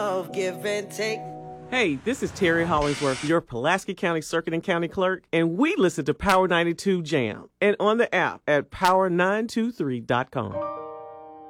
Of give and take. Hey, this is Terry Hollingsworth, your Pulaski County Circuit and County Clerk, and we listen to Power 92 Jam and on the app at power923.com.